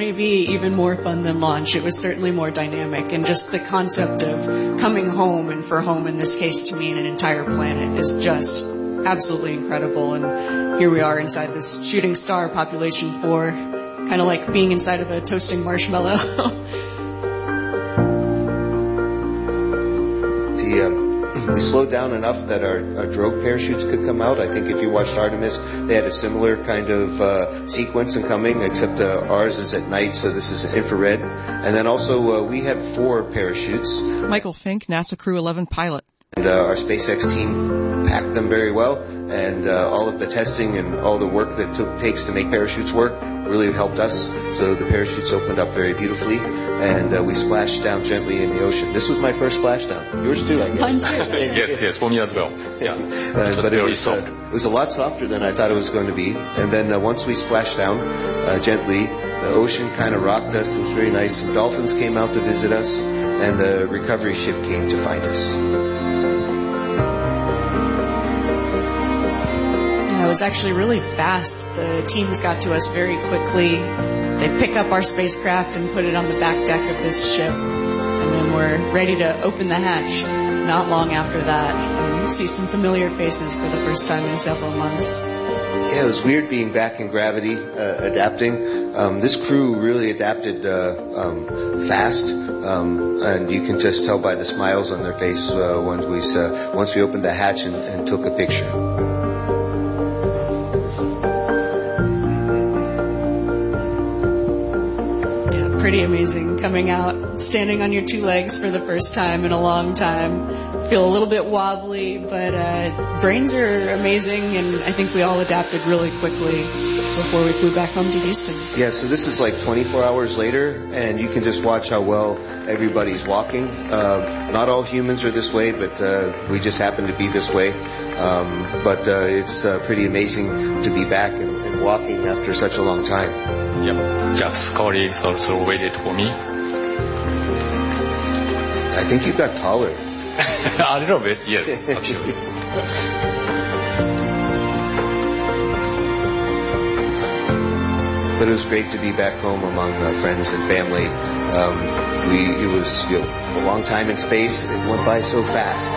maybe even more fun than launch. It was certainly more dynamic, and just the concept of coming home, and for home in this case to mean an entire planet, is just absolutely incredible. And here we are inside this shooting star population 4, kind of like being inside of a toasting marshmallow. We slowed down enough that our drogue parachutes could come out. I think if you watched Artemis, they had a similar kind of sequence in coming, except ours is at night, so this is infrared. And then also we had 4 parachutes. Michael Fink, NASA Crew 11 pilot. And our SpaceX team packed them very well, and all of the testing and all the work that takes to make parachutes work really helped us. So the parachutes opened up very beautifully, and we splashed down gently in the ocean. This was my first splashdown. Yours too, I guess. Mine too. Yes, for me as well. Yeah. But it was a lot softer than I thought it was going to be. And then once we splashed down gently, the ocean kind of rocked us. It was very nice. Some dolphins came out to visit us, and the recovery ship came to find us. It was actually really fast. The teams got to us very quickly. They pick up our spacecraft and put it on the back deck of this ship. And then we're ready to open the hatch not long after that. And we see some familiar faces for the first time in several months. Yeah, it was weird being back in gravity, adapting. This crew really adapted fast, and you can just tell by the smiles on their face once we opened the hatch and took a picture. Pretty amazing coming out, standing on your 2 legs for the first time in a long time. Feel a little bit wobbly, but brains are amazing, and I think we all adapted really quickly before we flew back home to Houston. Yeah, so this is like 24 hours later, and you can just watch how well everybody's walking. Not all humans are this way, but we just happen to be this way. But it's pretty amazing to be back and walking after such a long time. Yep. Jack's colleagues also waited for me. I think you got taller. A little bit, yes, actually. But it was great to be back home among friends and family. It was a long time in space. It went by so fast.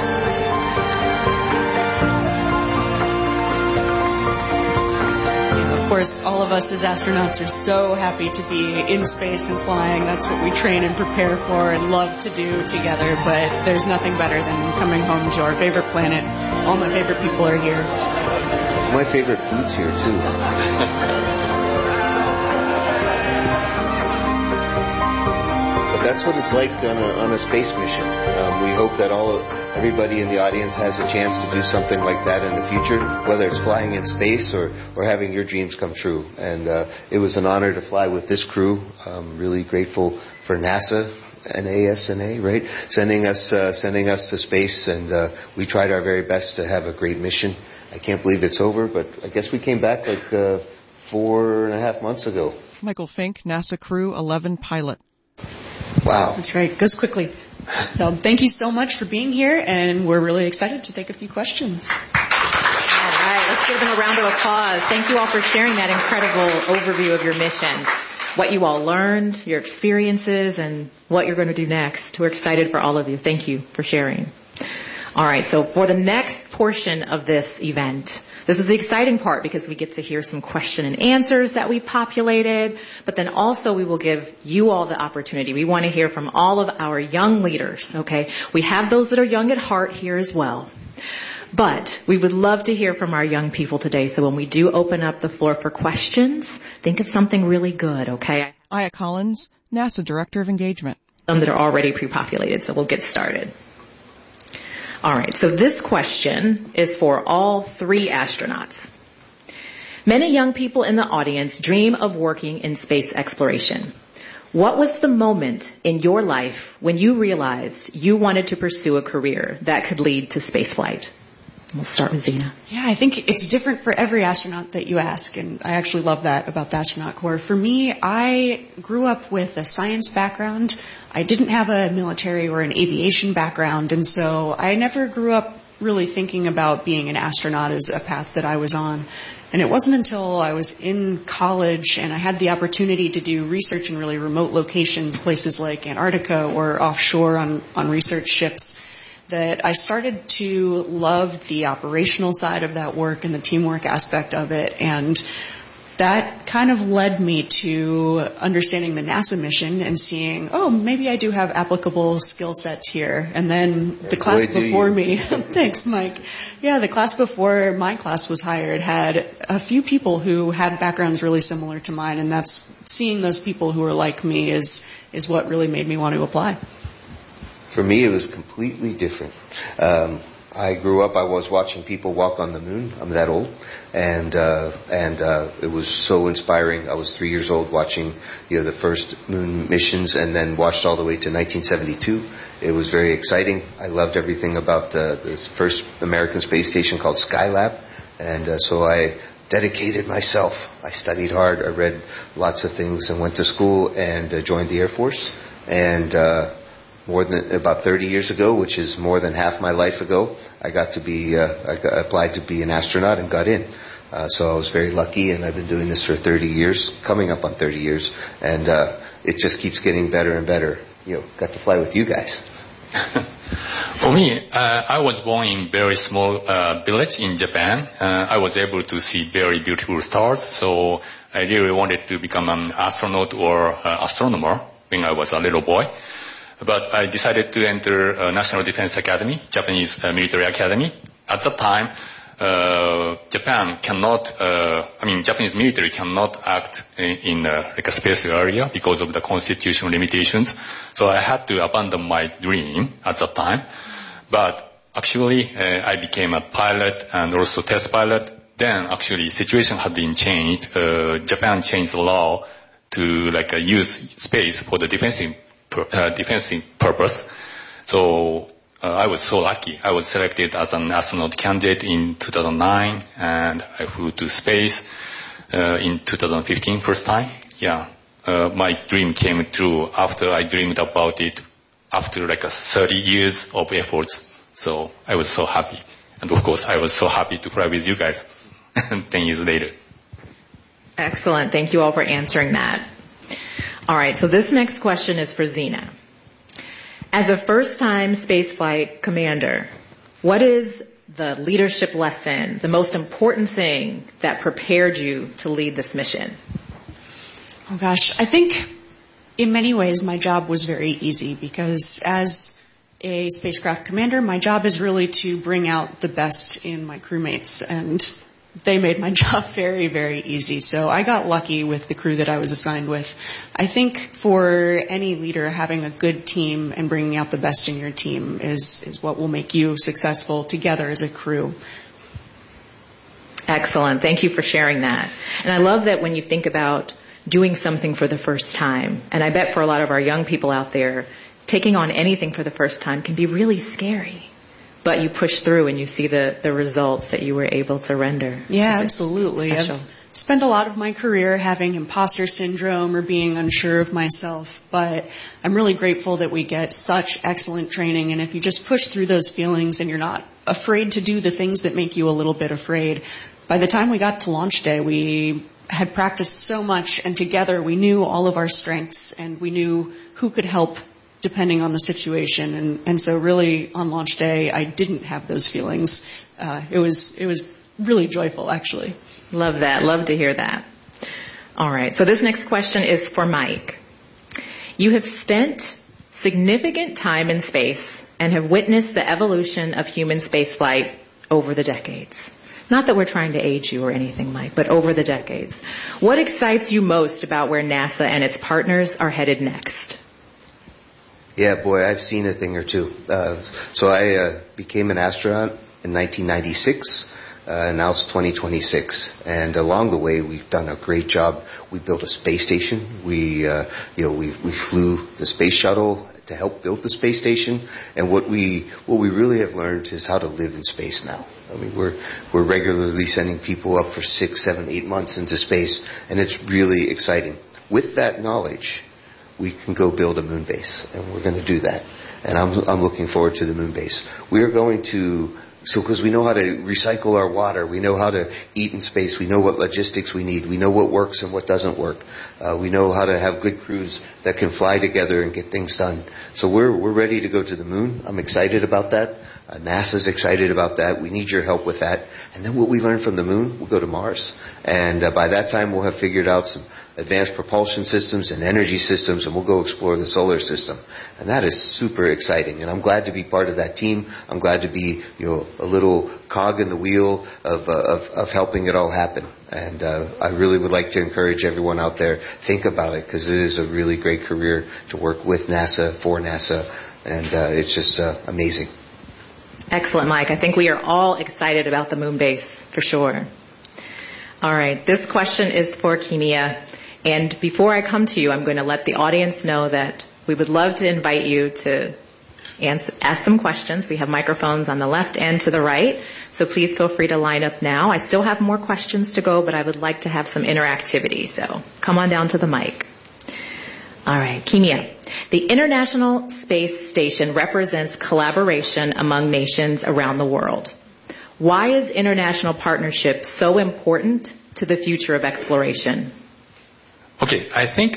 Of course, all of us as astronauts are so happy to be in space and flying. That's what we train and prepare for and love to do together. But there's nothing better than coming home to our favorite planet. All my favorite people are here. My favorite food's here, too. That's what it's like on a space mission. We hope that everybody in the audience has a chance to do something like that in the future, whether it's flying in space or having your dreams come true. And it was an honor to fly with this crew. Really grateful for NASA and ASNA, right, sending us to space, and we tried our very best to have a great mission. I can't believe it's over, but I guess we came back like 4.5 months ago. Michael Fink, NASA Crew 11 pilot. Wow. That's right. It goes quickly. So thank you so much for being here, and we're really excited to take a few questions. All right. Let's give them a round of applause. Thank you all for sharing that incredible overview of your mission, what you all learned, your experiences, and what you're going to do next. We're excited for all of you. Thank you for sharing. All right. So for the next portion of this event, this is the exciting part because we get to hear some question and answers that we populated, but then also we will give you all the opportunity. We want to hear from all of our young leaders, okay? We have those that are young at heart here as well, but we would love to hear from our young people today. So when we do open up the floor for questions, think of something really good, okay? Aya Collins, NASA Director of Engagement. Some that are already pre-populated, so we'll get started. All right, so this question is for all 3 astronauts. Many young people in the audience dream of working in space exploration. What was the moment in your life when you realized you wanted to pursue a career that could lead to spaceflight? We'll start with Zena. Yeah, I think it's different for every astronaut that you ask, and I actually love that about the Astronaut Corps. For me, I grew up with a science background. I didn't have a military or an aviation background, and so I never grew up really thinking about being an astronaut as a path that I was on. And it wasn't until I was in college and I had the opportunity to do research in really remote locations, places like Antarctica or offshore on research ships, that I started to love the operational side of that work and the teamwork aspect of it. And that kind of led me to understanding the NASA mission and seeing, oh, maybe I do have applicable skill sets here. And then the class before me, thanks, Mike. Yeah, the class before my class was hired had a few people who had backgrounds really similar to mine, and that's seeing those people who are like me is what really made me want to apply. For me, it was completely different. I grew up, I was watching people walk on the moon. I'm that old. And it was so inspiring. I was 3 years old watching, the first moon missions and then watched all the way to 1972. It was very exciting. I loved everything about this first American space station called Skylab. And so I dedicated myself. I studied hard. I read lots of things and went to school and joined the Air Force. And more than about 30 years ago, which is more than half my life ago, I applied to be an astronaut and got in. So I was very lucky, and I've been doing this for 30 years, coming up on 30 years, and it just keeps getting better and better. Got to fly with you guys. For me, I was born in very small village in Japan. I was able to see very beautiful stars, so I really wanted to become an astronaut or astronomer when I was a little boy. But I decided to enter National Defense Academy, Japanese military academy. At that time, Japanese military cannot act in like a space area because of the constitutional limitations. So I had to abandon my dream at that time. But actually, I became a pilot and also test pilot. Then actually, situation had been changed. Japan changed the law to use space for the defensive purpose. So I was so lucky. I was selected as an astronaut candidate in 2009, and I flew to space in 2015 first time. Yeah, my dream came true after I dreamed about it after 30 years of efforts. So I was so happy. And of course, I was so happy to fly with you guys 10 years later. Excellent. Thank you all for answering that. All right, so this next question is for Zena. As a first-time spaceflight commander, what is the leadership lesson, the most important thing that prepared you to lead this mission? Oh gosh, I think in many ways my job was very easy because as a spacecraft commander, my job is really to bring out the best in my crewmates, and they made my job very, very easy. So I got lucky with the crew that I was assigned with. I think for any leader, having a good team and bringing out the best in your team is what will make you successful together as a crew. Excellent. Thank you for sharing that. And I love that when you think about doing something for the first time, and I bet for a lot of our young people out there, taking on anything for the first time can be really scary. But you push through and you see the results that you were able to render. Yeah, absolutely. I've spent a lot of my career having imposter syndrome or being unsure of myself, but I'm really grateful that we get such excellent training, and if you just push through those feelings and you're not afraid to do the things that make you a little bit afraid, by the time we got to launch day, we had practiced so much, and together we knew all of our strengths and we knew who could help depending on the situation. And so really on launch day, I didn't have those feelings. It was really joyful, actually. Love that. Love to hear that. All right. So this next question is for Mike. You have spent significant time in space and have witnessed the evolution of human spaceflight over the decades. Not that we're trying to age you or anything, Mike, but over the decades. What excites you most about where NASA and its partners are headed next? Yeah, boy, I've seen a thing or two. So I became an astronaut in 1996. Now it's 2026, and along the way we've done a great job. We built a space station. We flew the space shuttle to help build the space station. And what we really have learned is how to live in space now. I mean, we're regularly sending people up for 6, 7, 8 months into space, and it's really exciting. With that knowledge, we can go build a moon base, and we're going to do that. And I'm looking forward to the moon base. We are going to because we know how to recycle our water, we know how to eat in space, we know what logistics we need, we know what works and what doesn't work. We know how to have good crews that can fly together and get things done. So we're ready to go to the moon. I'm excited about that. NASA's excited about that. We need your help with that. And then what we learn from the moon, we'll go to Mars. And by that time, we'll have figured out some advanced propulsion systems and energy systems, and we'll go explore the solar system. And that is super exciting. And I'm glad to be part of that team. I'm glad to be, a little cog in the wheel of helping it all happen. And I really would like to encourage everyone out there, think about it, because it is a really great career to work with NASA, for NASA, and it's just amazing. Excellent, Mike. I think we are all excited about the moon base, for sure. All right, this question is for Kimia. And before I come to you, I'm going to let the audience know that we would love to invite you to ask some questions. We have microphones on the left and to the right, so please feel free to line up now. I still have more questions to go, but I would like to have some interactivity, so come on down to the mic. All right, Kimia. The International Space Station represents collaboration among nations around the world. Why is international partnership so important to the future of exploration? Okay, I think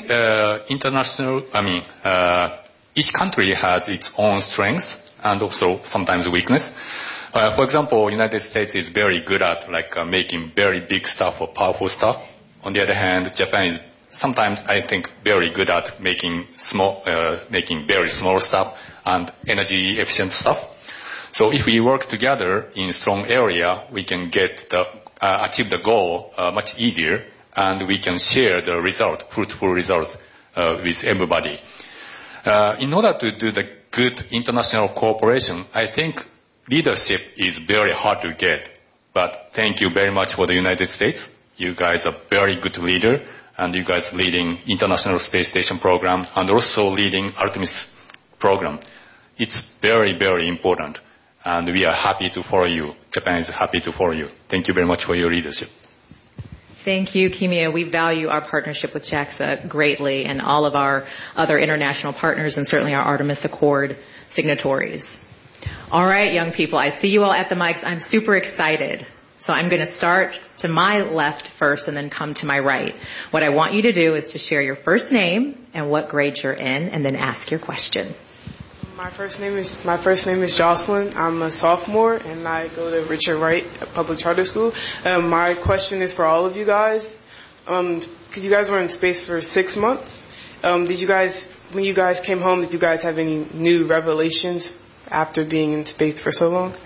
each country has its own strengths and also sometimes weakness. For example, United States is very good at making very big stuff or powerful stuff. On the other hand, Japan is sometimes, I think, very good at making very small stuff and energy efficient stuff. So if we work together in strong area, we can achieve the goal much easier, and we can share the fruitful result with everybody. In order to do the good international cooperation, I think leadership is very hard to get. But thank you very much for the United States. You guys are very good leader, and you guys leading International Space Station program and also leading Artemis program. It's very, very important, and we are happy to follow you. Japan is happy to follow you. Thank you very much for your leadership. Thank you, Kimia. We value our partnership with JAXA greatly and all of our other international partners and certainly our Artemis Accord signatories. All right, young people, I see you all at the mics. I'm super excited. So I'm going to start to my left first and then come to my right. What I want you to do is to share your first name and what grade you're in and then ask your question. My first name is Jocelyn. I'm a sophomore and I go to Richard Wright Public Charter School. My question is for all of you guys. Because you guys were in space for 6 months. When you guys came home, did you guys have any new revelations after being in space for so long?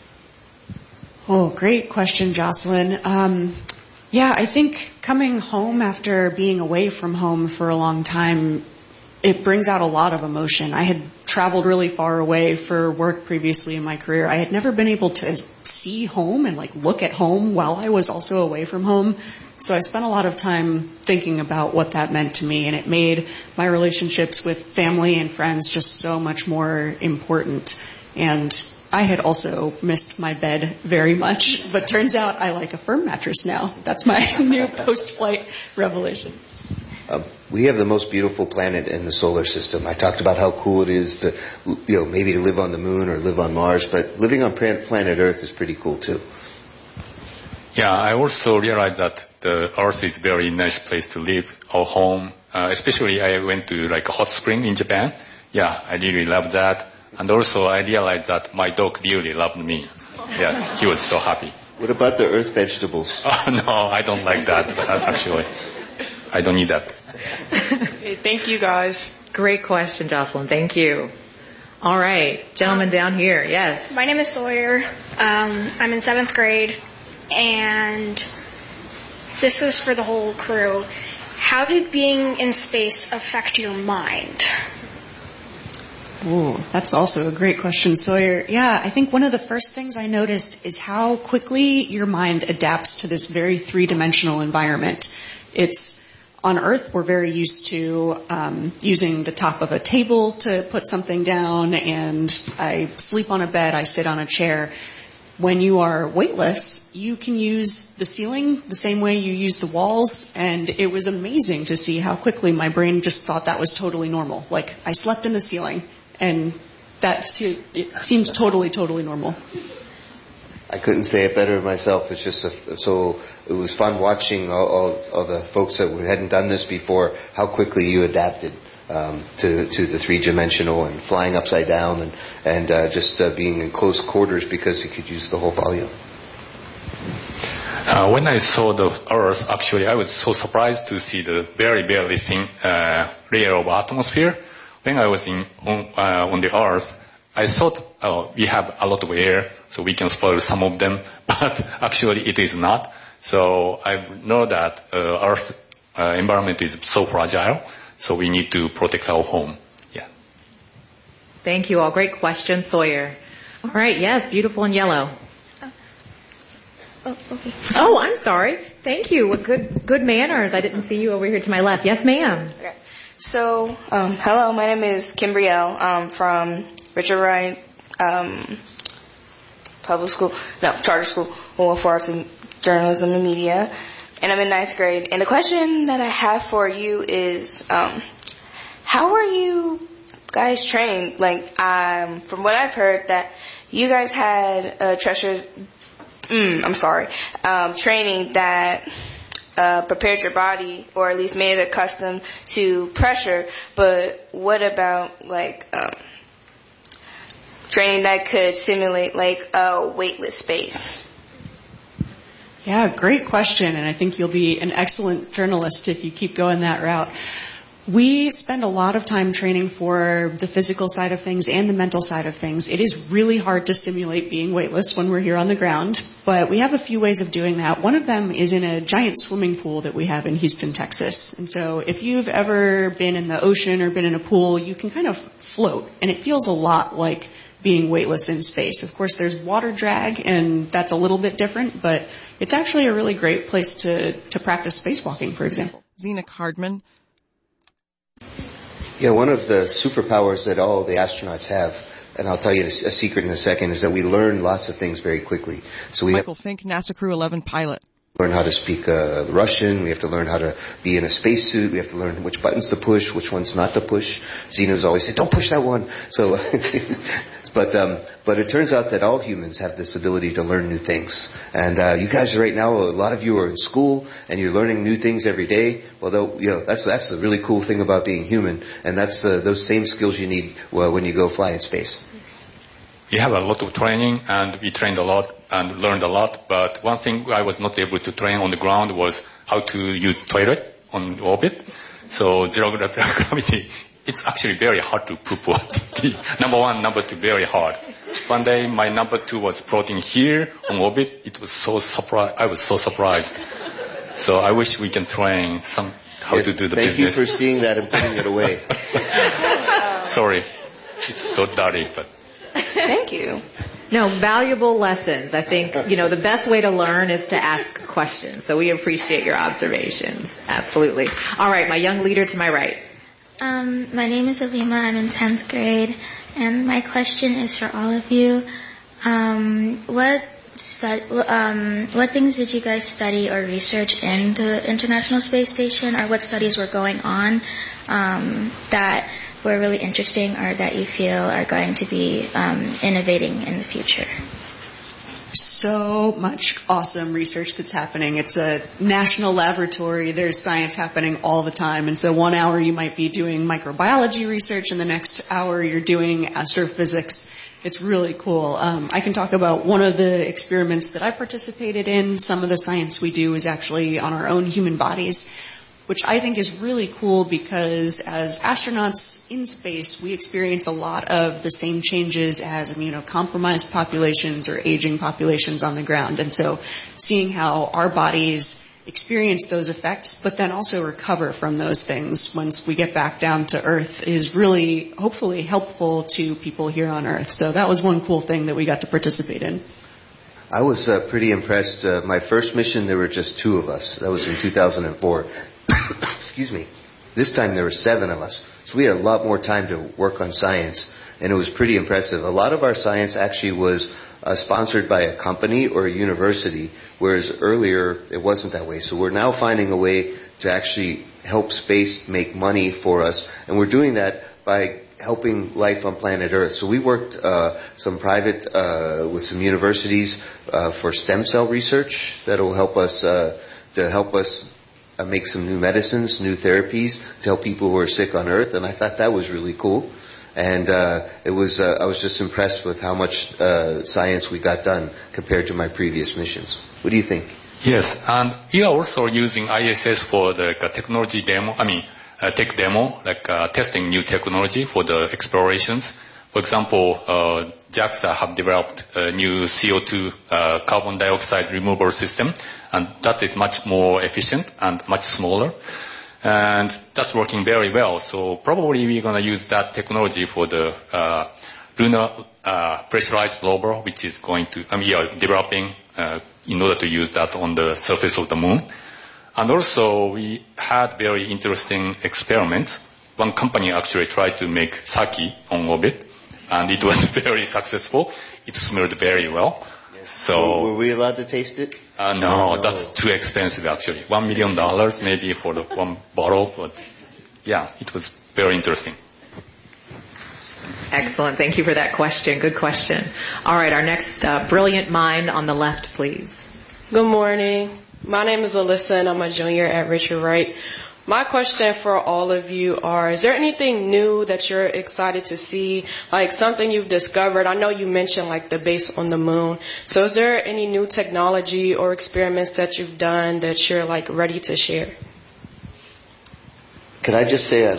Oh, great question, Jocelyn. I think coming home after being away from home for a long time, it brings out a lot of emotion. I had traveled really far away for work previously in my career. I had never been able to see home and look at home while I was also away from home. So I spent a lot of time thinking about what that meant to me, and it made my relationships with family and friends just so much more important. And I had also missed my bed very much, but turns out I like a firm mattress now. That's my new post-flight revelation. We have the most beautiful planet in the solar system. I talked about how cool it is to, maybe to live on the moon or live on Mars, but living on planet Earth is pretty cool too. Yeah, I also realized that the Earth is a very nice place to live, our home. Especially I went to a hot spring in Japan. Yeah, I really loved that. And also I realized that my dog really loved me. Yeah, he was so happy. What about the Earth vegetables? Oh, no, I don't like that, actually. I don't need that. Okay, thank you, guys. Great question, Jocelyn. Thank you. All right, gentleman down here. Yes. My name is Sawyer. I'm in 7th grade, and this is for the whole crew. How did being in space affect your mind? Ooh, that's also a great question, Sawyer. Yeah, I think one of the first things I noticed is how quickly your mind adapts to this very three-dimensional environment. On Earth, we're very used to using the top of a table to put something down, and I sleep on a bed, I sit on a chair. When you are weightless, you can use the ceiling the same way you use the walls, and it was amazing to see how quickly my brain just thought that was totally normal. I slept in the ceiling, and it seems totally, totally normal. I couldn't say it better myself. It's just so it was fun watching all the folks that hadn't done this before, how quickly you adapted to the three-dimensional and flying upside down and just being in close quarters because you could use the whole volume. When I saw the Earth, actually, I was so surprised to see the very, very thin layer of atmosphere. When I was on the Earth, I thought we have a lot of air, so we can spoil some of them, but actually it is not. So I know that Earth environment is so fragile, so we need to protect our home. Yeah. Thank you all. Great question, Sawyer. All right, yes, beautiful in yellow. Oh, okay. Oh, I'm sorry. Thank you. Good manners. I didn't see you over here to my left. Yes, ma'am. Okay. So, hello, my name is Kimbrielle. I'm from Richard Wright charter school for arts and journalism and media, and I'm in 9th grade. And the question that I have for you is, how are you guys trained? Like, from what I've heard, that you guys had training that prepared your body, or at least made it accustomed to pressure. But what about training that could simulate a weightless space? Yeah, great question, and I think you'll be an excellent journalist if you keep going that route. We spend a lot of time training for the physical side of things and the mental side of things. It is really hard to simulate being weightless when we're here on the ground, but we have a few ways of doing that. One of them is in a giant swimming pool that we have in Houston, Texas. And so if you've ever been in the ocean or been in a pool, you can kind of float, and it feels a lot like being weightless in space. Of course, there's water drag, and that's a little bit different, but it's actually a really great place to practice spacewalking, for example. Zena Cardman. Yeah, one of the superpowers that all the astronauts have, and I'll tell you a secret in a second, is that we learn lots of things very quickly. So Michael Fink, NASA Crew 11 pilot. Learn how to speak Russian. We have to learn how to be in a spacesuit. We have to learn which buttons to push, which ones not to push. Zena's always said, "Don't push that one." So, but it turns out that all humans have this ability to learn new things. And you guys right now, a lot of you are in school and you're learning new things every day. Well, that's the really cool thing about being human, and that's those same skills you need when you go fly in space. We have a lot of training, and we trained a lot and learned a lot, but one thing I was not able to train on the ground was how to use toilet on orbit. So zero gravity, it's actually very hard to poop. Number one, number two, very hard. One day my number two was floating here on orbit. I was so surprised. So I wish we can train how to do the business. Thank you for seeing that and putting it away. Sorry, it's so dirty, but. Thank you. No, valuable lessons. I think, the best way to learn is to ask questions. So we appreciate your observations. Absolutely. All right, my young leader to my right. My name is Alima. I'm in 10th grade. And my question is for all of you. What things did you guys study or research in the International Space Station, or what studies were going on that were really interesting or that you feel are going to be innovating in the future? So much awesome research that's happening. It's a national laboratory. There's science happening all the time. And so 1 hour you might be doing microbiology research, and the next hour you're doing astrophysics. It's really cool. I can talk about one of the experiments that I participated in. Some of the science we do is actually on our own human bodies, which I think is really cool because as astronauts in space, we experience a lot of the same changes as immunocompromised populations or aging populations on the ground. And so seeing how our bodies experience those effects, but then also recover from those things once we get back down to Earth is really, hopefully, helpful to people here on Earth. So that was one cool thing that we got to participate in. I was pretty impressed. My first mission, there were just 2 of us. That was in 2004. Excuse me. This time there were 7 of us. So we had a lot more time to work on science, and it was pretty impressive. A lot of our science actually was sponsored by a company or a university, whereas earlier it wasn't that way. So we're now finding a way to actually help space make money for us, and we're doing that by helping life on planet Earth. So we worked some private with some universities for stem cell research that will help us make some new medicines, new therapies to help people who are sick on Earth. And I thought that was really cool. And I was just impressed with how much science we got done compared to my previous missions. What do you think? Yes, and you are also using ISS for the technology demo, tech demo, testing new technology for the explorations. For example, JAXA have developed a new CO2 carbon dioxide removal system, and that is much more efficient and much smaller. And that's working very well. So probably we're going to use that technology for the lunar pressurized rover, which is going to, we are developing in order to use that on the surface of the moon. And also we had very interesting experiments. One company actually tried to make sake on orbit, and it was very successful. It smelled very well. Yes. So were we allowed to taste it? No, that's too expensive actually. $1 million maybe for the one bottle, but yeah, it was very interesting. Excellent. Thank you for that question. Good question. All right, our next brilliant mind on the left, please. Good morning. My name is Alyssa, and I'm a junior at Richard Wright. My question for all of you is there anything new that you're excited to see, like something you've discovered? I know you mentioned like the base on the moon. So is there any new technology or experiments that you've done that you're like ready to share? Can I just say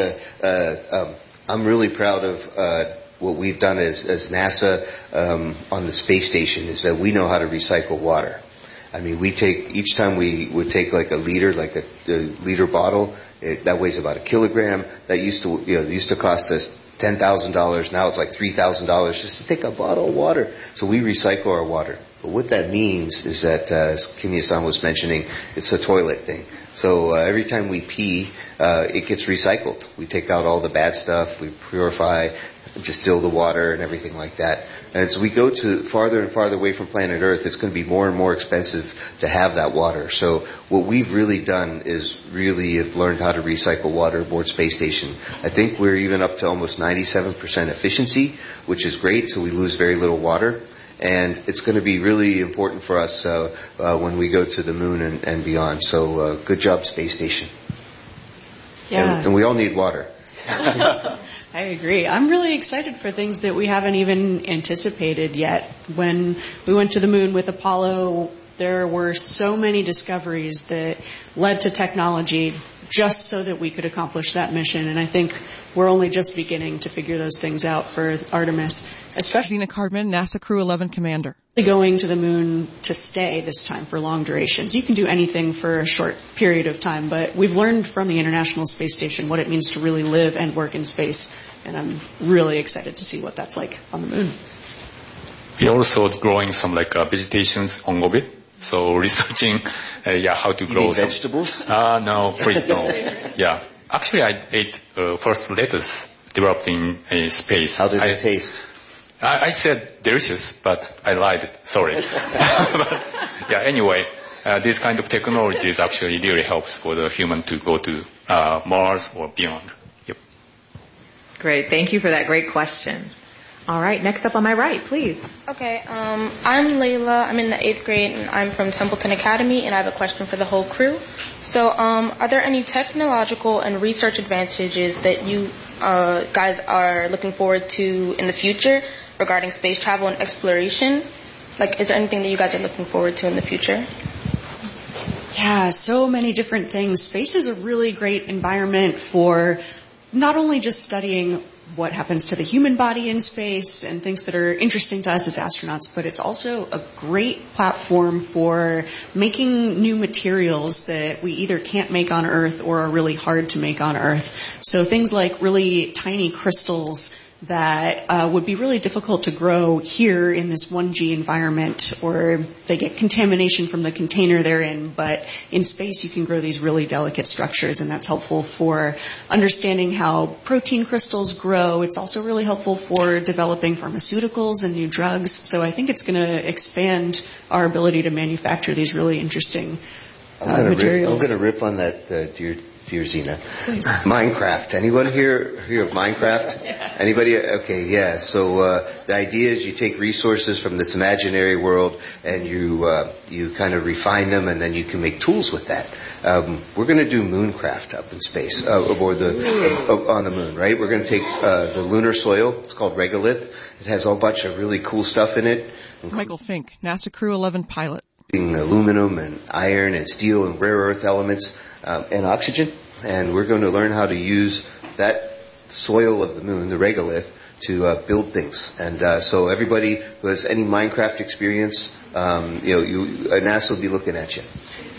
I'm really proud of what we've done as NASA on the space station is that we know how to recycle water. I mean, each time we would take like a liter, like a liter bottle, that weighs about a kilogram. That used to cost us $10,000. Now it's like $3,000 just to take a bottle of water. So we recycle our water. But what that means is that, as Kimiya-san was mentioning, it's a toilet thing. So every time we pee, it gets recycled. We take out all the bad stuff, we purify, distill the water and everything like that. And as we go to farther and farther away from planet Earth, it's going to be more and more expensive to have that water. So what we've really done is really have learned how to recycle water aboard space station. I think we're even up to almost 97% efficiency, which is great, so we lose very little water. And it's going to be really important for us when we go to the moon and beyond. So good job, space station. Yeah. And we all need water. I agree. I'm really excited for things that we haven't even anticipated yet. When we went to the moon with Apollo, there were so many discoveries that led to technology just so that we could accomplish that mission. And I think we're only just beginning to figure those things out for Artemis, especially Gina Cardman, NASA Crew 11 Commander. Going to the moon to stay this time for long durations. You can do anything for a short period of time, but we've learned from the International Space Station what it means to really live and work in space, and I'm really excited to see what that's like on the moon. We're also growing some vegetations on orbit. So researching, how to grow some vegetables? No, please no. Yeah. Actually, I ate first lettuce developed in space. How did it taste? I said delicious, but I lied. Sorry. But, anyway, this kind of technologies actually really helps for the human to go to Mars or beyond. Yep. Great. Thank you for that great question. All right. Next up on my right, please. Okay. I'm Layla. I'm in the 8th grade, and I'm from Templeton Academy, and I have a question for the whole crew. So, are there any technological and research advantages that you guys are looking forward to in the future regarding space travel and exploration? Like, is there anything that you guys are looking forward to in the future? Yeah, so many different things. Space is a really great environment for not only just studying what happens to the human body in space and things that are interesting to us as astronauts, but it's also a great platform for making new materials that we either can't make on Earth or are really hard to make on Earth. So things like really tiny crystals that would be really difficult to grow here in this 1G environment, or they get contamination from the container they're in, but in space you can grow these really delicate structures, and that's helpful for understanding how protein crystals grow. It's also really helpful for developing pharmaceuticals and new drugs, so I think it's going to expand our ability to manufacture these really interesting materials. I'm going to rip on that, dear Zena. Minecraft. Anyone hear of Minecraft? Yes. Anybody? Okay, yeah. So the idea is you take resources from this imaginary world and you kind of refine them, and then you can make tools with that. We're going to do mooncraft up in space, on the moon, right? We're going to take the lunar soil. It's called regolith. It has a whole bunch of really cool stuff in it. Michael Fink, NASA Crew 11 pilot. Aluminum and iron and steel and rare earth elements and oxygen. And we're going to learn how to use that soil of the moon, the regolith, to build things. And so everybody who has any Minecraft experience, NASA will be looking at you.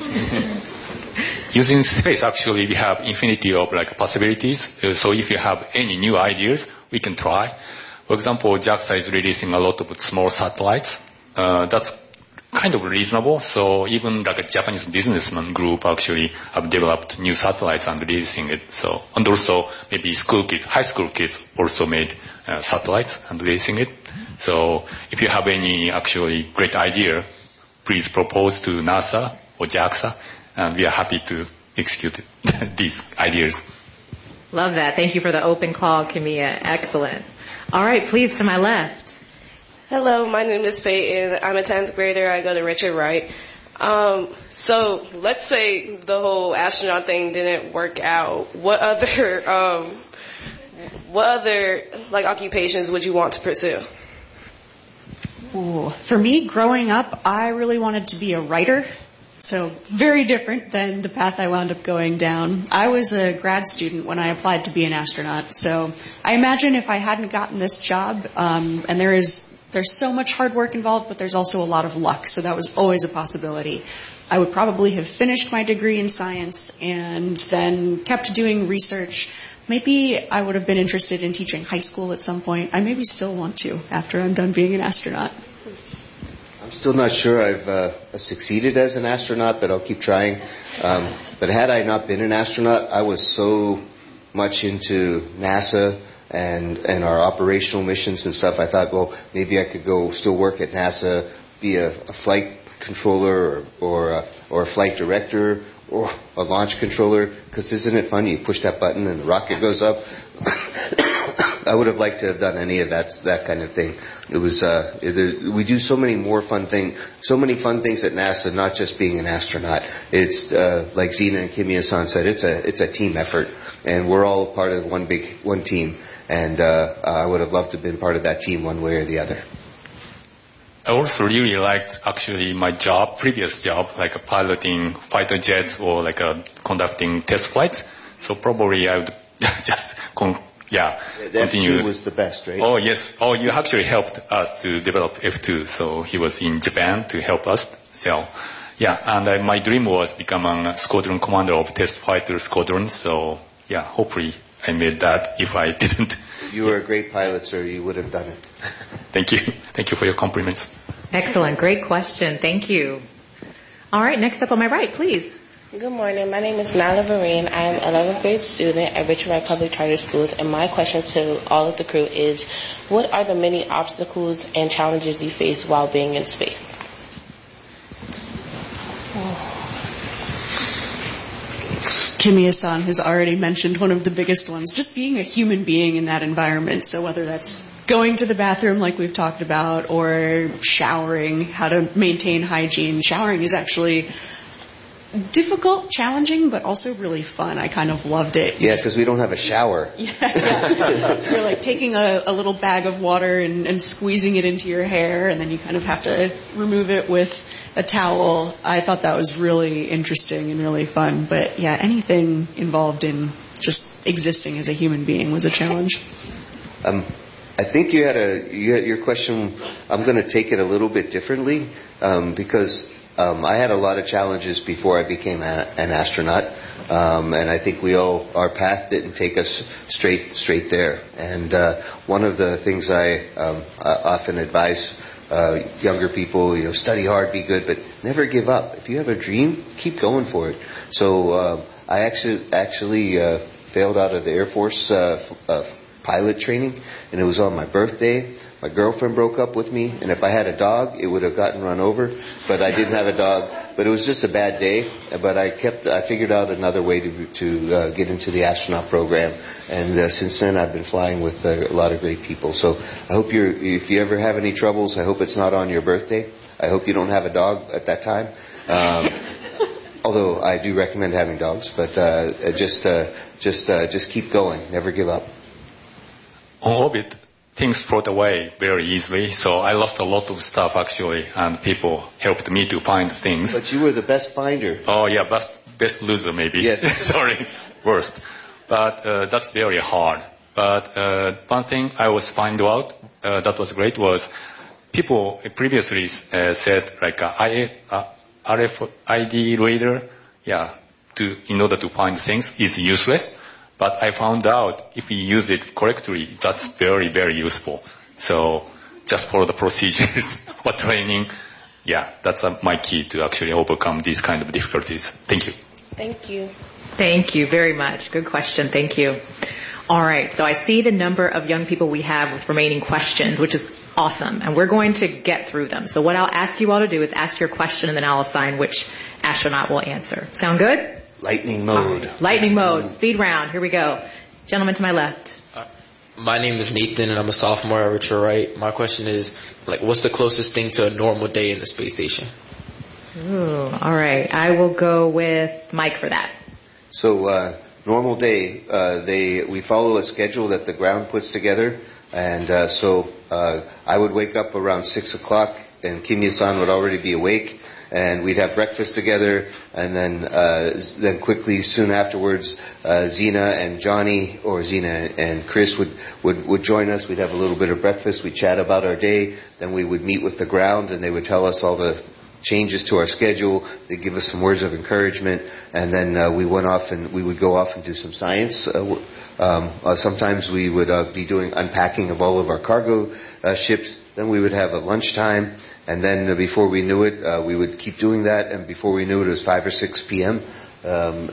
Using space, actually, we have infinity of possibilities. So if you have any new ideas, we can try. For example, JAXA is releasing a lot of small satellites. That's kind of reasonable. So even a Japanese businessman group actually have developed new satellites and releasing it. So, and also maybe high school kids also made satellites and releasing it. So if you have any actually great idea, please propose to NASA or JAXA, and we are happy to execute these ideas. Love that. Thank you for the open call, Kamiya. Excellent. All right, please, to my left. Hello, my name is Peyton. I'm a 10th grader. I go to Richard Wright. So let's say the whole astronaut thing didn't work out. What other occupations would you want to pursue? Ooh, for me, growing up, I really wanted to be a writer. So very different than the path I wound up going down. I was a grad student when I applied to be an astronaut. So I imagine if I hadn't gotten this job, and there's so much hard work involved, but there's also a lot of luck. So that was always a possibility. I would probably have finished my degree in science and then kept doing research. Maybe I would have been interested in teaching high school at some point. I maybe still want to after I'm done being an astronaut. I'm still not sure I've succeeded as an astronaut, but I'll keep trying. But had I not been an astronaut, I was so much into NASA and our operational missions and stuff. I thought, well, maybe I could go still work at NASA, be a flight controller or a flight director or a launch controller, because isn't it fun? You push that button and the rocket goes up. I would have liked to have done any of that kind of thing. It was we do so many fun things at NASA, not just being an astronaut. It's like Zena and Kimiya-san said, it's a team effort, and we're all part of one team. And I would have loved to have been part of that team one way or the other. I also really liked actually my previous job, like piloting fighter jets or conducting test flights. So probably I would just continue. F2 was the best, right? Oh, yes. Oh, you actually helped us to develop F2. So he was in Japan to help us. So, and my dream was become a squadron commander of test fighter squadron. So, hopefully I made that. If I didn't. You were a great pilot, sir. You would have done it. Thank you. Thank you for your compliments. Excellent. Great question. Thank you. All right. Next up on my right, please. Good morning. My name is Nyla Vereen. I am an 11th grade student at Richard Wright Public Charter Schools, and my question to all of the crew is, what are the many obstacles and challenges you face while being in space? Kimiya-san has already mentioned one of the biggest ones, just being a human being in that environment. So whether that's going to the bathroom like we've talked about or showering, how to maintain hygiene. Showering is actually difficult, challenging, but also really fun. I kind of loved it. Yeah, because we don't have a shower. Yeah. You're like taking a little bag of water and squeezing it into your hair, and then you kind of have to remove it with a towel. I thought that was really interesting and really fun. But yeah, anything involved in just existing as a human being was a challenge. I think you had your question. I'm going to take it a little bit differently because I had a lot of challenges before I became an astronaut, and I think our path didn't take us straight there. And one of the things I often advise younger people, study hard, be good, but never give up. If you have a dream, keep going for it. So I actually failed out of the Air Force pilot training, and it was on my birthday. My girlfriend broke up with me, and if I had a dog, it would have gotten run over. But I didn't have a dog. But it was just a bad day. But I figured out another way to get into the astronaut program. And since then, I've been flying with a lot of great people. So I hope if you ever have any troubles, I hope it's not on your birthday. I hope you don't have a dog at that time. Although I do recommend having dogs, but just keep going, never give up. On orbit, things float away very easily, so I lost a lot of stuff actually, and people helped me to find things. But you were the best finder. Oh yeah, best loser maybe. Yes. Sorry, worst. But that's very hard. But one thing I was find out that was great was people previously said like RFID reader, in order to find things is useless. But I found out if you use it correctly, that's very, very useful. So just follow the procedures for training. Yeah, that's my key to actually overcome these kind of difficulties. Thank you. Thank you. Thank you very much. Good question. Thank you. All right. So I see the number of young people we have with remaining questions, which is awesome. And we're going to get through them. So what I'll ask you all to do is ask your question and then I'll assign which astronaut will answer. Sound good? Lightning mode. Right. Lightning mode. Speed round. Here we go. Gentleman to my left. My name is Nathan and I'm a sophomore at Richard Wright. My question is, what's the closest thing to a normal day in the space station? Ooh, all right. I will go with Mike for that. So, normal day, we follow a schedule that the ground puts together. And so I would wake up around 6 o'clock and Kimya-san would already be awake. And we'd have breakfast together, and then quickly soon afterwards, Zena and Johnny, or Zena and Chris would join us. We'd have a little bit of breakfast. We'd chat about our day. Then we would meet with the ground, and they would tell us all the changes to our schedule. They'd give us some words of encouragement, and then we would go off and do some science. Sometimes we would be doing unpacking of all of our cargo ships. Then we would have a lunchtime. And then before we knew it, we would keep doing that. And before we knew it, it was 5 or 6 p.m. And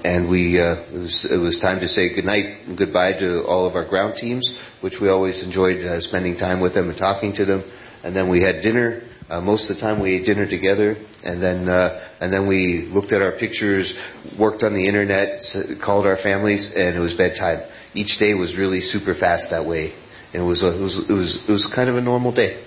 it was time to say goodnight and goodbye to all of our ground teams, which we always enjoyed spending time with them and talking to them. And then we had dinner. Most of the time we ate dinner together. And then we looked at our pictures, worked on the internet, called our families, and it was bedtime. Each day was really super fast that way. And it was kind of a normal day.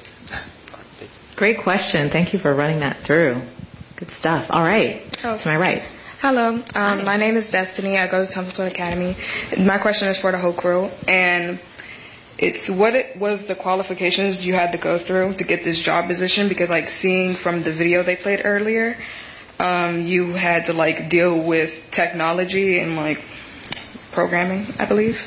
Great question. Thank you for running that through. Good stuff. All right. To my right. Hello. My name is Destiny. I go to Templeton Academy. My question is for the whole crew. And it's what was the qualifications you had to go through to get this job position? Because seeing from the video they played earlier, you had to deal with technology and programming, I believe.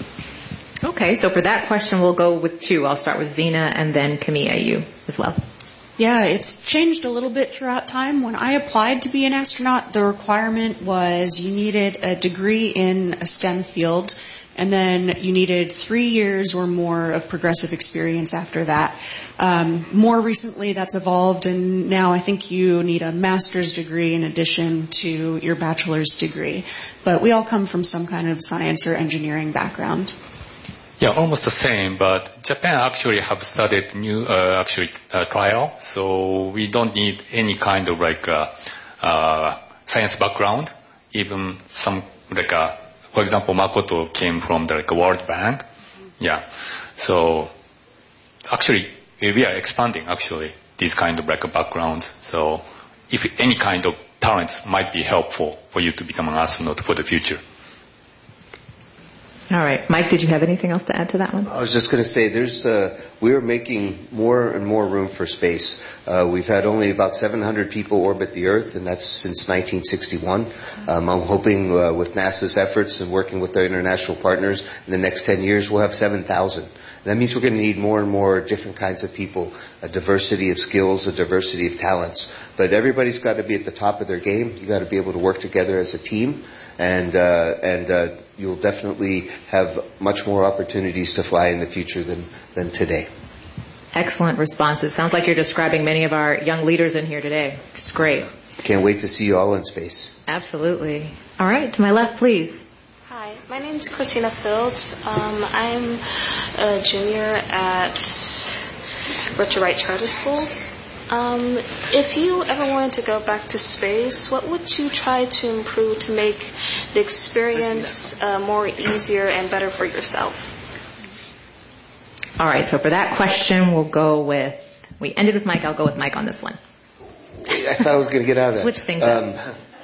Okay. So for that question, we'll go with two. I'll start with Zena and then Camilla, you as well. Yeah, it's changed a little bit throughout time. When I applied to be an astronaut, the requirement was you needed a degree in a STEM field, and then you needed 3 years or more of progressive experience after that. More recently, that's evolved, and now I think you need a master's degree in addition to your bachelor's degree. But we all come from some kind of science or engineering background. Yeah, almost the same, but Japan actually have started new trial, so we don't need any kind of science background. Even some for example, Makoto came from the World Bank. Yeah, so actually we are expanding these kind of backgrounds. So if any kind of talents might be helpful for you to become an astronaut for the future. All right. Mike, did you have anything else to add to that one? I was just going to say we're making more and more room for space. We've had only about 700 people orbit the Earth, and that's since 1961. I'm hoping with NASA's efforts and working with our international partners, in the next 10 years we'll have 7,000. That means we're going to need more and more different kinds of people, a diversity of skills, a diversity of talents. But everybody's got to be at the top of their game. You've got to be able to work together as a team. And you'll definitely have much more opportunities to fly in the future than today. Excellent responses. Sounds like you're describing many of our young leaders in here today. It's great. Can't wait to see you all in space. Absolutely. All right, to my left, please. Hi, my name is Christina Fields. I'm a junior at Richard Wright Charter Schools. If you ever wanted to go back to space, what would you try to improve to make the experience more easier and better for yourself? All right, so for that question, we ended with Mike. I'll go with Mike on this one. I thought I was going to get out of that. Switch things up.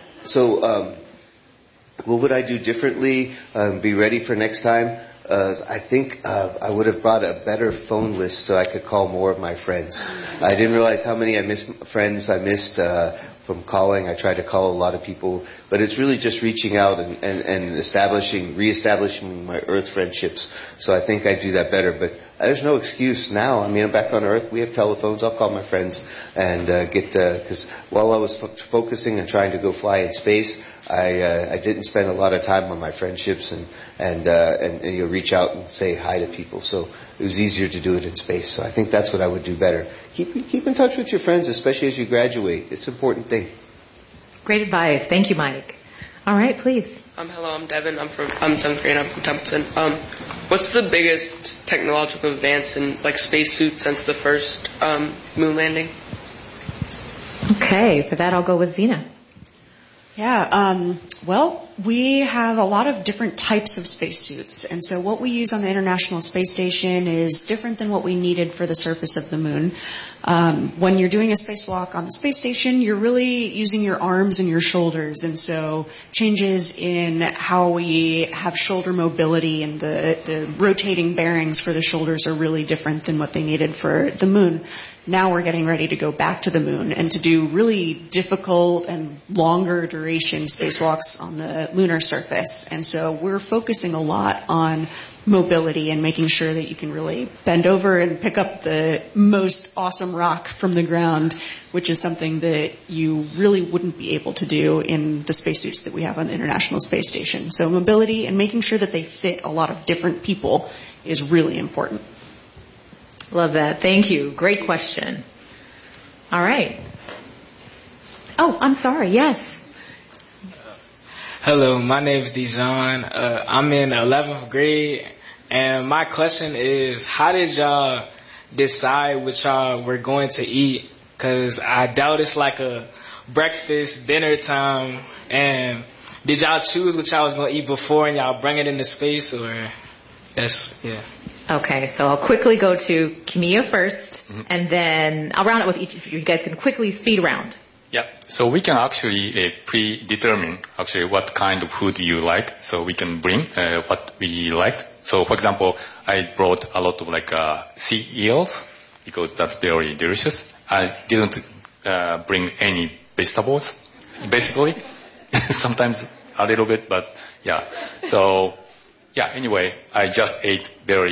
What would I do differently? Be ready for next time? I think I would have brought a better phone list so I could call more of my friends. I didn't realize how many friends I missed from calling. I tried to call a lot of people, but it's really just reaching out and reestablishing my Earth friendships. So I think I do that better, but there's no excuse now. I mean, I'm back on Earth. We have telephones. I'll call my friends and because while I was focusing and trying to go fly in space, I didn't spend a lot of time on my friendships and you reach out and say hi to people. So it was easier to do it in space. So I think that's what I would do better. Keep in touch with your friends, especially as you graduate. It's an important thing. Great advice. Thank you, Mike. All right, please. Hello, I'm Devin. I'm 7th grade. I'm from Templeton. What's the biggest technological advance in spacesuits since the first moon landing? Okay, for that I'll go with Zena. Yeah, well, we have a lot of different types of spacesuits, and so what we use on the International Space Station is different than what we needed for the surface of the moon. When you're doing a spacewalk on the space station, you're really using your arms and your shoulders, and so changes in how we have shoulder mobility and the rotating bearings for the shoulders are really different than what they needed for the moon. Now we're getting ready to go back to the moon and to do really difficult and longer duration spacewalks on the lunar surface. And so we're focusing a lot on mobility and making sure that you can really bend over and pick up the most awesome rock from the ground, which is something that you really wouldn't be able to do in the spacesuits that we have on the International Space Station. So mobility and making sure that they fit a lot of different people is really important. Love that. Thank you. Great question. All right. Oh, I'm sorry. Yes. Hello, my name is Dijon. I'm in 11th grade, and my question is, how did y'all decide what y'all were going to eat? Because I doubt it's like a breakfast, dinner time, and did y'all choose what y'all was going to eat before and y'all bring it into space, or yeah. Okay, so I'll quickly go to Kimiya first, and then I'll round it with each of you. You guys can quickly speed round. Yeah, so we can actually predetermine actually what kind of food you like, so we can bring what we liked. So for example, I brought a lot of sea eels because that's very delicious. I didn't bring any vegetables, basically. Sometimes a little bit, but yeah. So yeah, anyway, I just ate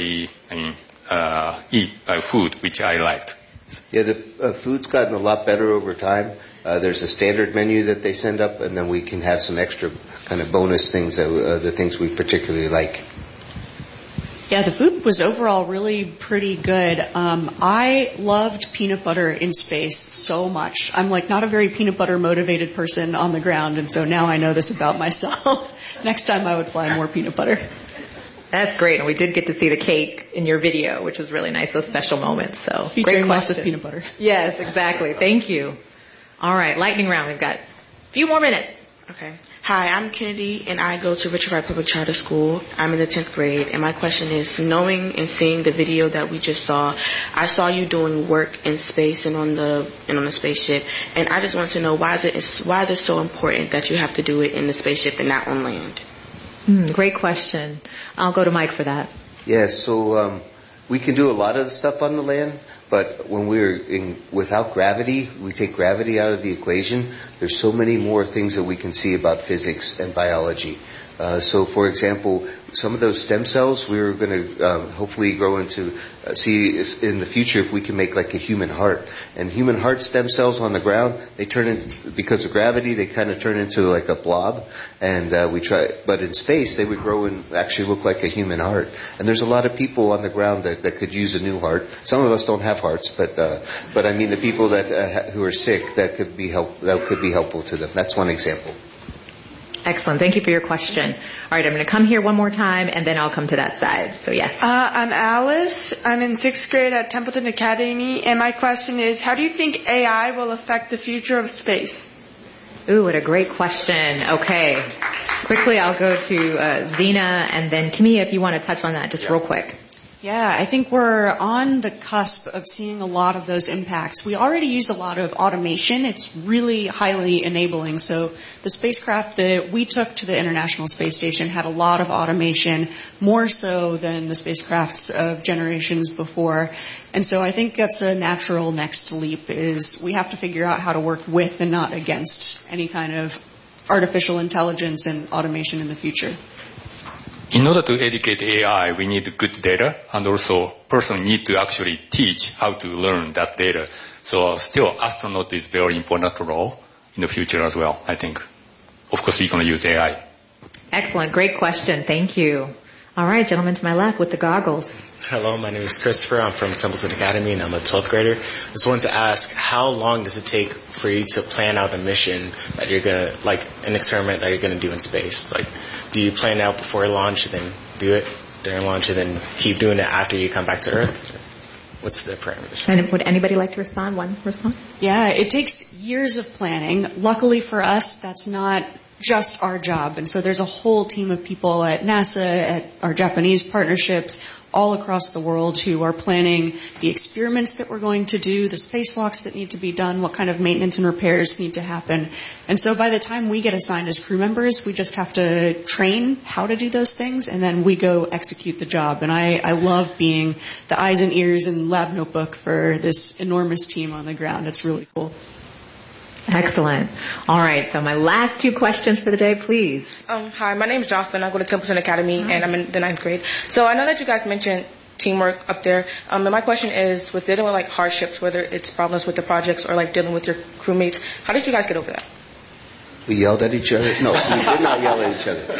food which I liked. Yeah, the food's gotten a lot better over time. There's a standard menu that they send up, and then we can have some extra kind of bonus things, the things we particularly like. Yeah, the food was overall really pretty good. I loved peanut butter in space so much. I'm not a very peanut butter motivated person on the ground, and so now I know this about myself. Next time I would fly more peanut butter. That's great, and we did get to see the cake in your video, which was really nice, those special moments. So featuring great lots of peanut butter. Yes, exactly. Thank you. All right, lightning round. We've got a few more minutes. Okay. Hi, I'm Kennedy, and I go to Richard Wright Public Charter School. I'm in the 10th grade, and my question is, knowing and seeing the video that we just saw, I saw you doing work in space and on the spaceship, and I just want to know why is it so important that you have to do it in the spaceship and not on land? Great question. I'll go to Mike for that. Yeah, so we can do a lot of the stuff on the land, but when we're without gravity, we take gravity out of the equation. There's so many more things that we can see about physics and biology. So, for example, some of those stem cells we're going to hopefully grow into, see in the future if we can make like a human heart. And human heart stem cells on the ground, they turn into, because of gravity, they kind of turn into like a blob. And but in space, they would grow and actually look like a human heart. And there's a lot of people on the ground that could use a new heart. Some of us don't have hearts, but I mean the people that who are sick, that could be helpful to them. That's one example. Excellent. Thank you for your question. All right, I'm going to come here one more time, and then I'll come to that side. So, yes. I'm Alice. I'm in 6th grade at Templeton Academy, and my question is, how do you think AI will affect the future of space? Ooh, what a great question. Okay. Quickly, I'll go to Zena, and then Kimia, if you want to touch on that just real quick. Yeah, I think we're on the cusp of seeing a lot of those impacts. We already use a lot of automation. It's really highly enabling. So the spacecraft that we took to the International Space Station had a lot of automation, more so than the spacecrafts of generations before. And so I think that's a natural next leap, is we have to figure out how to work with and not against any kind of artificial intelligence and automation in the future. In order to educate AI, we need good data, and also person need to actually teach how to learn that data. So still, astronaut is very important role in the future as well, I think. Of course, we're going to use AI. Excellent. Great question. Thank you. All right, gentleman to my left with the goggles. Hello, my name is Christopher. I'm from Templeton Academy, and I'm a 12th grader. I just wanted to ask, how long does it take for you to plan out a mission that you're going to, like an experiment that you're going to do in space? Like, do you plan it out before launch and then do it during launch and then keep doing it after you come back to Earth? What's the parameters? And would anybody like to respond? One response? Yeah, it takes years of planning. Luckily for us, that's not just our job. And so there's a whole team of people at NASA, at our Japanese partnerships, all across the world who are planning the experiments that we're going to do, the spacewalks that need to be done, what kind of maintenance and repairs need to happen. And so by the time we get assigned as crew members, we just have to train how to do those things, and then we go execute the job. And I love being the eyes and ears and lab notebook for this enormous team on the ground. It's really cool. Excellent. All right, so my last two questions for the day, please. Hi, my name is Jocelyn. I go to Templeton Academy, and I'm in the 9th grade. So I know that you guys mentioned teamwork up there. And my question is, with dealing with like hardships, whether it's problems with the projects or like dealing with your crewmates, how did you guys get over that? We yelled at each other? No, we did not yell at each other.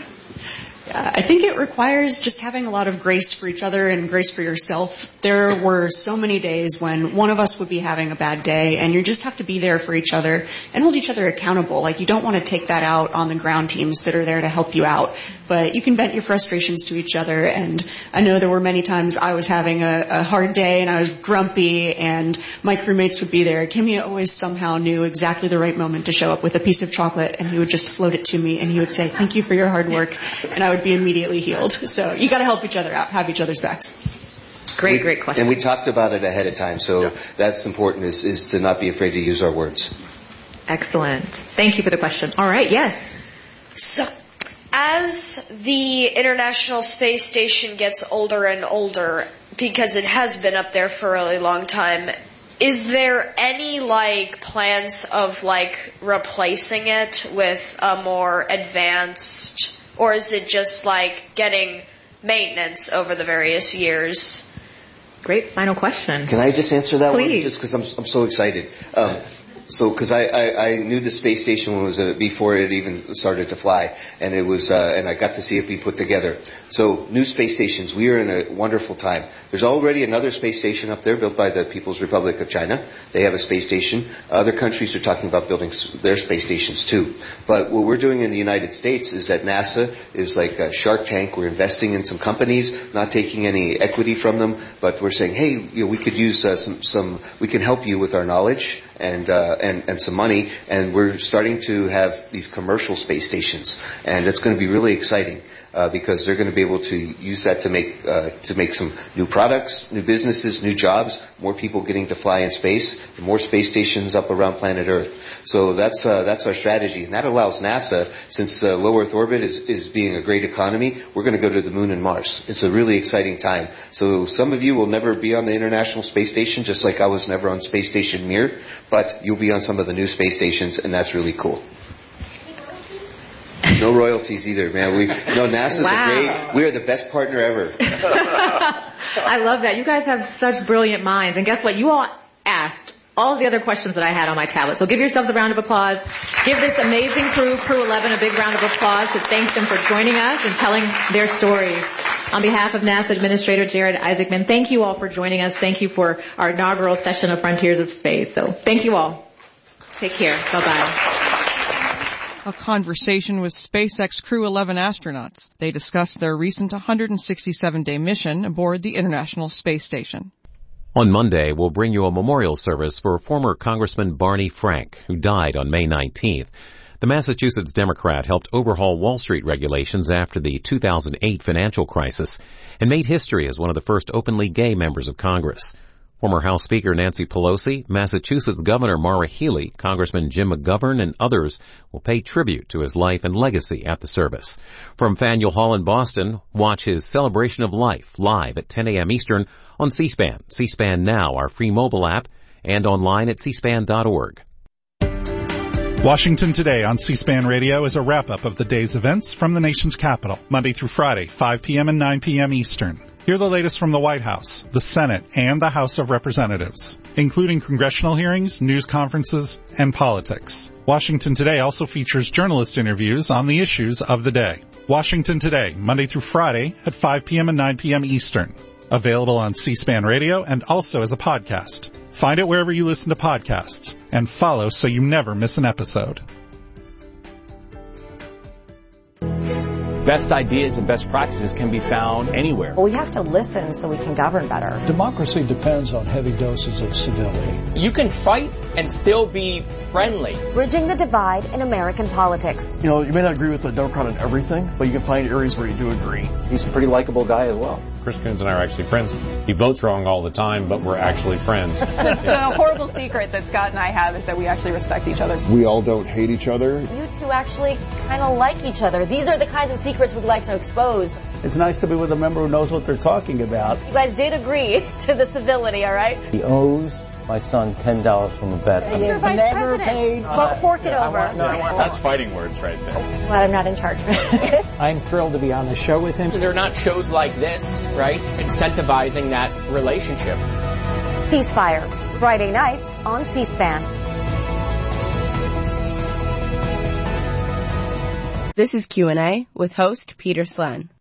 I think it requires just having a lot of grace for each other and grace for yourself. There were so many days when one of us would be having a bad day, and you just have to be there for each other and hold each other accountable. Like, you don't want to take that out on the ground teams that are there to help you out, but you can vent your frustrations to each other. And I know there were many times I was having a hard day and I was grumpy, and my crewmates would be there. Kimia always somehow knew exactly the right moment to show up with a piece of chocolate, and he would just float it to me, and he would say, "Thank you for your hard work," and I would be immediately healed. So you got to help each other out, have each other's backs. Great question. And we talked about it ahead of time, so that's important, is to not be afraid to use our words. Excellent. Thank you for the question. All right, yes. So, as the International Space Station gets older and older, because it has been up there for a really long time, is there any plans of replacing it with a more advanced, or is it just getting maintenance over the various years? Great final question. Can I just answer that Please. one? Just because I'm so excited. Because I knew the space station was before it even started to fly, and it was and I got to see it be put together. So new space stations, we are in a wonderful time. There's already another space station up there built by the People's Republic of China. They have a space station. Other countries are talking about building their space stations too. But what we're doing in the United States is that NASA is like a Shark Tank. We're investing in some companies, not taking any equity from them, but we're saying, hey, we could use we can help you with our knowledge and some money, and we're starting to have these commercial space stations, and it's going to be really exciting because they're going to be able to use that to make some new products, new businesses, new jobs, more people getting to fly in space, and more space stations up around planet Earth. So that's our strategy, and that allows NASA, since low Earth orbit is being a great economy, we're going to go to the moon and Mars. It's a really exciting time. So some of you will never be on the International Space Station, just like I was never on Space Station Mir, but you'll be on some of the new space stations, and that's really cool. No royalties either, man. NASA's we are the best partner ever. I love that. You guys have such brilliant minds. And guess what? You all asked all the other questions that I had on my tablet. So give yourselves a round of applause. Give this amazing Crew 11, a big round of applause to thank them for joining us and telling their stories. On behalf of NASA Administrator Jared Isaacman, thank you all for joining us. Thank you for our inaugural session of Frontiers of Space. So thank you all. Take care. Bye-bye. A conversation with SpaceX Crew 11 astronauts. They discussed their recent 167-day mission aboard the International Space Station. On Monday, we'll bring you a memorial service for former Congressman Barney Frank, who died on May 19th. The Massachusetts Democrat helped overhaul Wall Street regulations after the 2008 financial crisis and made history as one of the first openly gay members of Congress. Former House Speaker Nancy Pelosi, Massachusetts Governor Maura Healey, Congressman Jim McGovern, and others will pay tribute to his life and legacy at the service. From Faneuil Hall in Boston, watch his Celebration of Life live at 10 a.m. Eastern on C-SPAN, C-SPAN Now, our free mobile app, and online at cspan.org. Washington Today on C-SPAN Radio is a wrap-up of the day's events from the nation's capital, Monday through Friday, 5 p.m. and 9 p.m. Eastern. Hear the latest from the White House, the Senate, and the House of Representatives, including congressional hearings, news conferences, and politics. Washington Today also features journalist interviews on the issues of the day. Washington Today, Monday through Friday at 5 p.m. and 9 p.m. Eastern. Available on C-SPAN Radio and also as a podcast. Find it wherever you listen to podcasts and follow so you never miss an episode. Best ideas and best practices can be found anywhere. Well, we have to listen so we can govern better. Democracy depends on heavy doses of civility. You can fight and still be friendly. Bridging the divide in American politics. You know, you may not agree with a Democrat on everything, but you can find areas where you do agree. He's a pretty likable guy as well. Chris Coons and I are actually friends. He votes wrong all the time, but we're actually friends. The horrible secret that Scott and I have is that we actually respect each other. We all don't hate each other. You two actually kind of like each other. These are the kinds of secrets we'd like to expose. It's nice to be with a member who knows what they're talking about. You guys did agree to the civility, all right? He owes my son $10 from a bet. You're vice never paid. Well, fork it over. That's fighting words right there. Glad I'm not in charge. I'm thrilled to be on the show with him. There are not shows like this, right? Incentivizing that relationship. Ceasefire, Friday nights on C-SPAN. This is Q&A with host Peter Slen.